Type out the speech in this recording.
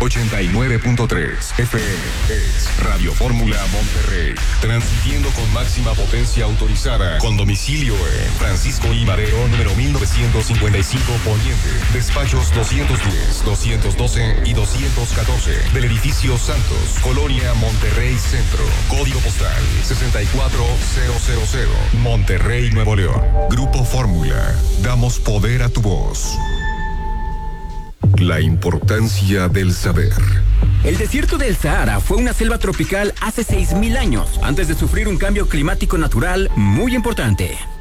89.3 FM es Radio Fórmula Monterrey, transmitiendo con máxima potencia autorizada, con domicilio en Francisco I. Madero, número 1955 Poniente, despachos 210, 212 y 214 del edificio Santos, Colonia Monterrey Centro, código postal 64000, Monterrey, Nuevo León. Grupo Fórmula, damos poder a tu voz. La importancia del saber. El desierto del Sahara fue una selva tropical hace 6.000 años, antes de sufrir un cambio climático natural muy importante.